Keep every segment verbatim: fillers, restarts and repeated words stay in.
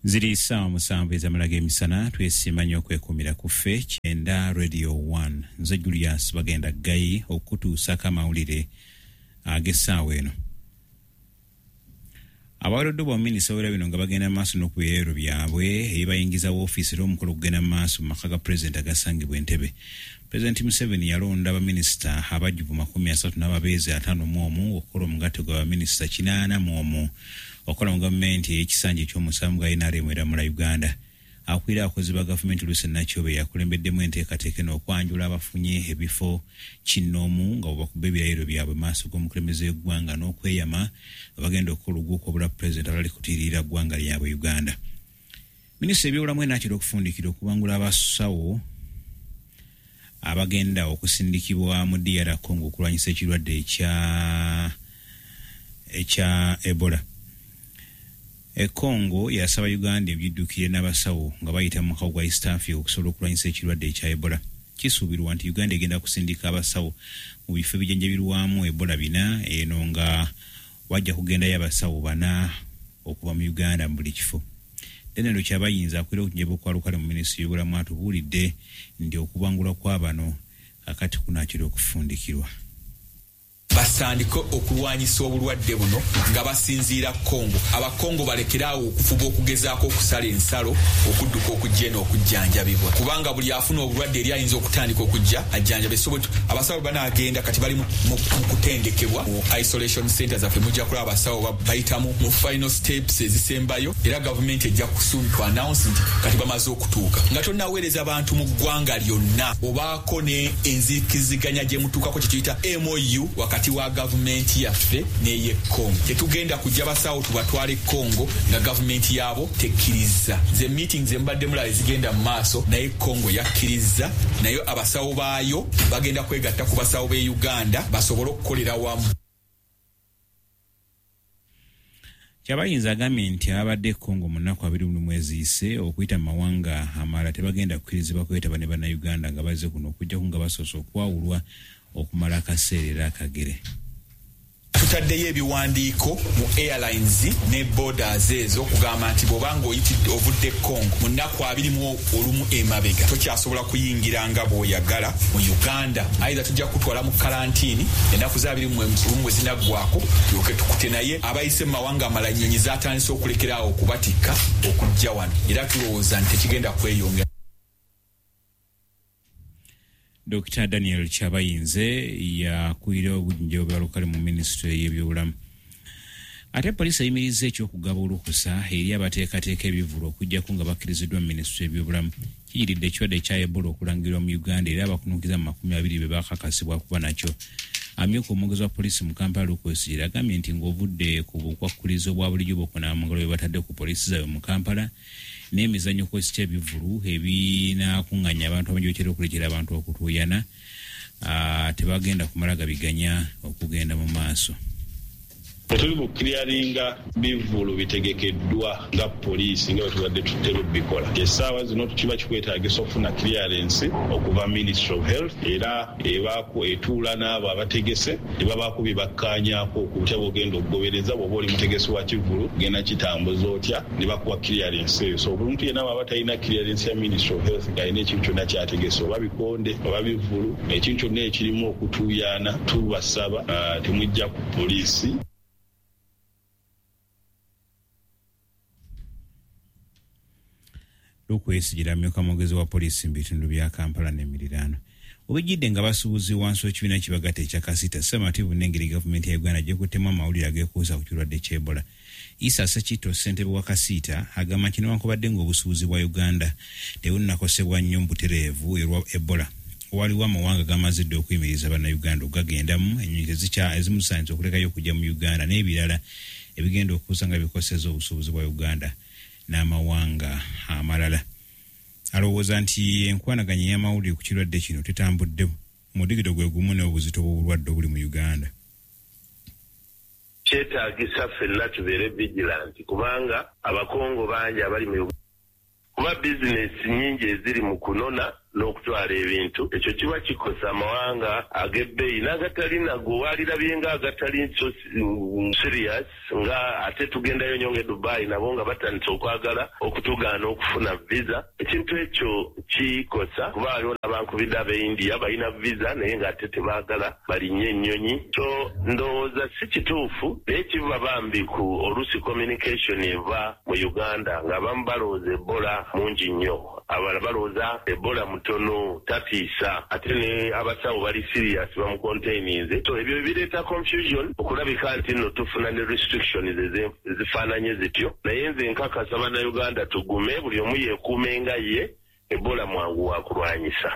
Ziri saa musanvu ez'amalaga emisana twesiima nnyo okwekumira ku ffe Kyenda Radio one. Nze Julius bagenda Gayi okutuusako amawulire ag'essaawa eno. Abalwadde ba minisita w'ebiro nga bagenda maaso n'okubyeero byabwe ebibayingiza woofiisi l'omukolo okugenda maaso mu maka ga pulezidenti agasangibwa Entebbe. Pulezidenti Museveni yalonda abaminisita abajjuvu makumi asatu n'ababeezi ataano mu omu okukola omugatte gw'abaminisita kinaana mu omu okola mu gavumenti ey'ekisanja eky'omusanvu gwa N R M eramula Uganda. Akwira abakozi ba gavumenti Lucy Nakyobe yakulembeddemu enteekateeka n'okwanjula abafunye ebifo kinnoomu nga bwebakubba ebirayiro byabwe maaso g'omukulembeze w'eggwanga n'okweyama nga bagenda okukola oguuko obula pulezidenti abali kutirira ggwanga lyabwe Uganda. Minisita ebyobulamu enaatera okufundikira okubangula abasawo abagenda okusindikibwa mu D R Congo okulwanyisa ekirwadde ekya ekya Ebola. E Congo yasaba Uganda ebiddukire n'abasawo nga bayita mu mukago gwa East Africa okusobola okulwanyisa ekirwadde ekya Ebola. Kisuubirwa nti Uganda egenda kusindika abasawo mu bifo ebijanjabirwamu Ebola bina, eno nga wajja kugendayo abasawo bana okuva mu Uganda mu buli kifo. Daniel Kyabayinza akwira okunyeba okwalukale mu minisitule y'obulamu atubuulidde nti okubangulwa kw'abano akati kunaakira okufundikirwa. Basandike okulwanyisa obulwadde buno nga basinziira Kongo. Abakongo balekeraawo okufuba okugezaako okusala ensalo okudduka okujja n'okujjanjabibwa. Kubanga buli afuna obulwadde eri ayinza okutandika okujja ajjanjabe. So abasawo banaagenda kati bali mu kutendekebwa mu isolation centers zaffe mujja kulaba abasawo bayitamu mu final steps ezisembayo era gavumenti ejja kusuntu announce nti kati bamaze okutuuka. Nga tonnaweereza abantu mu ggwanga lyonna obaako ne enzikiziganya gye mutuukako kye tuyita M O U wakati wa gavumenti yaffe n'eye Congo. Tetugenda kujja basawo tubatwale Congo nga gavumenti yaabo tekkiriza. Ze meetings ze mbadde mulala ezigenda mu maaso naye Congo yakkiriza, nayo abasawo baayo bagenda kwegatta ku basawo b'e Uganda basobole okukolera wamu. Kyabayinza agambye nti abadde Congo mu nnaku abiri mu mwezi ise okuyita mu mawanga amala tebagenda kukkirizibwa kwetaba ne bannayuganda nga bazze kuno okujjako nga basoose okwawulwa okumala akaseera akagere. Tutaddeyo ebiwandiiko mu airlines ne borders ezo kugamba nti bw'obanga oyitidde ovudde Congo mu nnaku abiri mu olumu emabega tokyasobola kuyingira nga bw'oyagala mu Uganda. Aidha tujja kutwala mu kalantiini ennaku z'abiri mu olumu bwe zinaggwako tulyoke tukute, naye abayise mu mawanga amala nnyonyi zaatandise okulekeraawo okubatikka okujja wano era tulowooza nti tekigenda kweyongera. Doctor Daniel Kyabayinze yakwira obujjanjabi bw'alukale mu minisitule y'ebyobulamu. Ate poliisi eyimirizza ekyokugaba olukusa eri abateekateeka ebivvulu okuggyako nga bakkiriziddwa mu minisitule y'ebyobulamu. Kiyiridde ekirwadde ekya Ebola okulangirwa mu Uganda era abakunukiza mu makumi abiri be bakakasibwa kuba nakyo. Amyuka omwogezi wa poliisi mu Kampala Lukwesire agambye nti ng'ovudde ku bukwakkulizo obwa bulijjo bw'okunaamagalo bwe batadde ku poliisi zaabwe mu Kampala n'emizannyo kwesi ky'ebivvulu ebinaakuŋŋanya abantu abagyokera okulekyera abantu okutuuyana tebagenda kumala gabiganya okugenda mu maaso. Tuli mu clearinga bivvulu bitegekeddwa nga poliisi nga bwe tutera obbikola. Essaawa zino kiba kikwetaagisa okufuna clearance okuva Ministry of Health era ebaako etuula n'abo abategese ne babaako bye bakkaanyaako okutya bw'ogenda okugobereza bw'oba oli mutegesi wa kivvulu genda kitambuza otya ne bakuwa clearance eyo. So omuntu yenna aba talina clearance ya Ministry of Health ng'alina ekintu kyonna kyategese oba bikonde oba bivvulu ekintu kyonna ekirimu okutuuyaana tubasaba temujja ku poliisi. Lukwesigira amyuka mwogezi wa poliisi mu bitundu bya Kampala n'emiriraano. Obijjidde nga basuubuzi wansi w'ekibiina kibagatta ekya Kasita Ssemativu n'engeri gavumenti ya Uganda gyekuttemu amawulire ageekuusa ku kirwadde ky'Ebola. Issa Sekito ssentebe wa Kasita agamba nti newankubadde ng'obusuubuzi bwa Uganda tebunnakosebwa nnyo mu butereevu erwa Ebola, waliwo amawanga gamazidde okuyimiriza bannayuganda okugagendamu, ennyonyi ezimusaanyiza okulekayo okujja mu Uganda n'ebirala ebigenda okuusa nga bikosezza obusuubuzi bwa Uganda n'amawanga amalala. Alowooza nti enkwanaganya y'amawulire ku kirwadde kino tetambudde mu digito gwe gumu n'obuzito bw'obulwadde obuli mu Uganda. Kyetaagisa ffenna tubeere vigilanti kubanga abakongo bangi abali mu kuba bizinesi nnyingi eziri mu kunona n'okutwala ebintu ekyo kiba kikosa amawanga ag'ebbeeyi n'agatali nago walirabye nga agatali so serious nga ate tugendayo nnyo nge Dubai nabo nga batandise okwagala okutugaana okufuna visa. Ekintu ekyo kikosa kuba waliwo n'abankubidde ab'India balina visa naye ng'ate tebaagala balinye ennyonyi. So ndowooza si kituufu naye kiva bambi ku oluusi communication eva mu Uganda ng'abamu balowooza Ebola mungi nnyo, abalala balowooza Ebola mutono tatiisa, ate ne abasawo bali serious bamucontainize. So ebyo bireeta confusion okulabika nti nno tufuna ne restrictions ezifaananye zityo, naye nze nkakasa bannayuganda tugume buli omu yeekuume nga ye, Ebola mwangu wa kulwanyisa.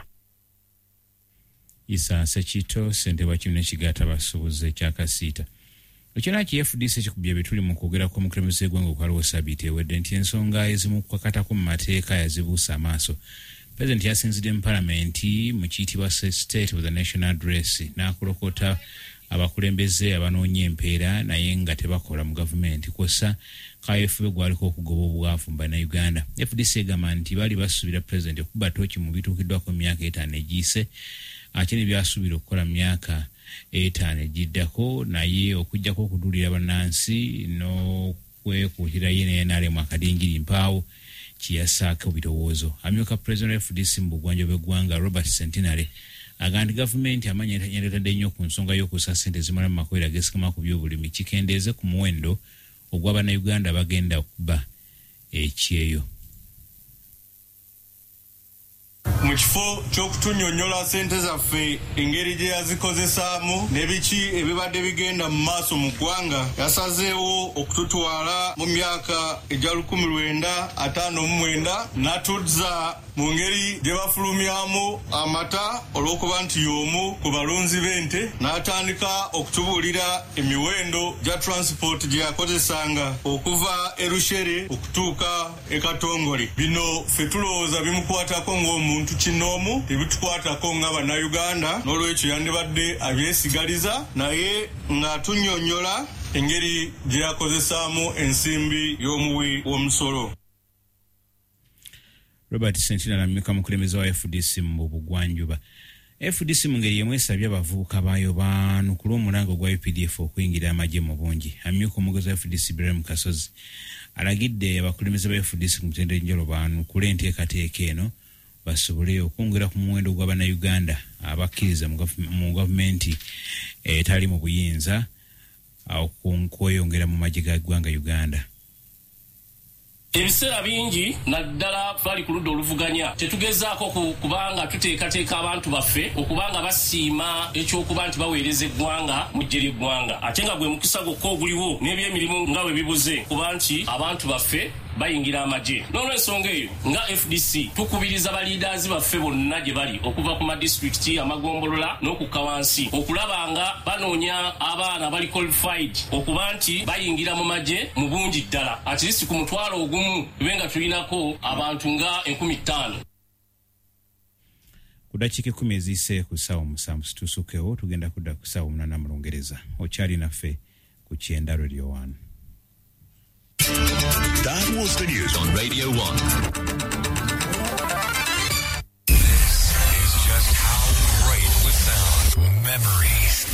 Isa Sekito ssentebe wa kibiina ekigatta abasuubuzi ekya Kasiita. Ekibiina ki F D C kikubye bituli mu kwogerako omukulembeze gw'eggwanga okwaliwo ssabbiiti ewedde nti ensonga ezimu kwakatako mu mateeka yazibuusa amaaso. Pulezidenti yasinzidde mu palamenti mu kiyitibwa State of the National Address n'akolokota abakulembeze abanoonya empeera naye nga tebakola mu gavumenti kw'ossa kaweefube gwaliko okugoba obwavu mu bannayuganda. F D C egamba nti baali basuubira pulezidenti okuba ttooki mu bituukiddwako mu myaka etaano egiyise ate ne byasuubira okukola mu myaka etaano egiddako, naye okujjako okuduulira bannansi n'okwekuutira ye ne N R M akadingiri mpaawo kiyassaako birowoozo. Amyuka Pulezidenti F D C mu bugwanjuba bw'eggwanga Robert Centenary agamba nti gavumenti amanya yaleetadde nnyo ku nsonga y'okussa ssente zimala mu makolero ageesigama ku by'obulimi kikendeeze ku muwendo ogw'Abannayuganda bagenda okuba ekyeyo. Mu kifo ky'okutunnyonnyola ssente zaffe engeri gye yazikozesaamu n'ebiki ebibadde bigenda mu maaso mu ggwanga, yasazeewo okututwala mu myaka egya lukumi lwenda ataano mu mwenda n'atuzza mu ngeri gye bafulumyamu amata olw'okuba nti y'omu ku balunzi b'ente, n'atandika okutubuulira emiwendo gya transport gye yakozesanga okuva e Rushere okutuuka e Katongole. Bino ffe tulowooza bimukwatako ng'omuntu kinoomu, tebitukwatako nga bannayuganda, n'olwekyo yandibadde abyesigaliza naye ng'atunnyonnyola engeri gye yakozesaamu ensimbi y'omuwi w'omusolo. Robert Centenary amyuka mukulembeze wa F D C mu bugwanjuba. F D C mu ngeri yemu esabye abavubuka baayo baanukula omulango gwa U P D F okuyingira amagye mu bungi. Amyuka omugezi wa F D C Ibrahim Kasozi alagidde abakulembeze ba F D C ku mutendera njolo baanukula enteekateeka eno basobole okwongera ku muwendo gw'Abannayuganda abakkiriza mu gavumenti etali mu buyinza okweyongera mu magye ga ggwanga Uganda. Ebiseera bingi naddala bali ku ludda oluvuganya tetugezaako kubanga tuteekateeka abantu baffe okubanga basiima ekyokuba nti baweereza eggwanga mu ggye ly'eggwanga, ate nga gwe mukisa gwokka oguliwo n'ebyemirimu nga bwe bibuze kuba nti abantu baffe bayingira amagye. N'olw'ensonga eyo nga F D C tukubiriza baliidaazi baffe bonna gye bali okuva ku madisitulikiti amagombolola n'okukka wansi okulaba nga banoonya abaana bali qualified okuba nti bayingira mu magye mu bungi ddala, at least ku mutwalo ogumu tube nga tulinako abantu nga enkumi ttaano. Ku dakiika ekkumi eziyise ku ssaawa musanvu situsukewo tugenda kudda ku ssaawa munaana mu Lungereza. Okyali naffe ku Kyenda Radio one. That was the news on Radio one.